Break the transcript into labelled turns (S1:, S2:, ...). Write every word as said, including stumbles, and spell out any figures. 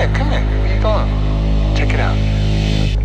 S1: here, come here. Where you going? Check it out.